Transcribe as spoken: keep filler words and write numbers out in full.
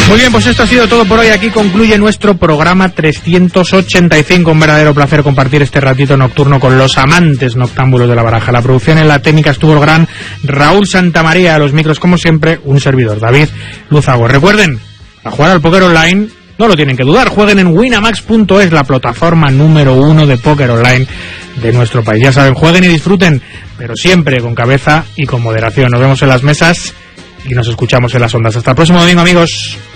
Muy bien, pues esto ha sido todo por hoy. Aquí concluye nuestro programa trescientos ochenta y cinco. Un verdadero placer compartir este ratito nocturno con los amantes noctámbulos de la baraja. La producción en la técnica estuvo el gran Raúl Santamaría. A los micros, como siempre, un servidor, David Luzago. Recuerden, a jugar al póker online no lo tienen que dudar. Jueguen en winamax punto es, la plataforma número uno de póker online de nuestro país. Ya saben, jueguen y disfruten, pero siempre con cabeza y con moderación. Nos vemos en las mesas y nos escuchamos en las ondas. Hasta el próximo domingo, amigos.